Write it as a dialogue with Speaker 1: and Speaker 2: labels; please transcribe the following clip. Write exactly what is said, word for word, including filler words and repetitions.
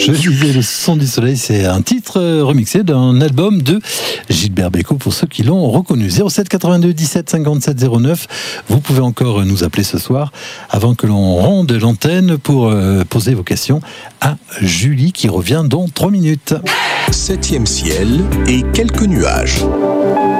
Speaker 1: Je disais le son du soleil, c'est un titre remixé d'un album de Gilbert Bécaud pour ceux qui l'ont reconnu. zéro sept quatre-vingt-deux dix-sept cinquante-sept zéro neuf. Vous pouvez encore nous appeler ce soir avant que l'on ronde l'antenne pour euh, poser vos questions à Julie qui revient dans trois minutes.
Speaker 2: Septième ciel et quelques nuages.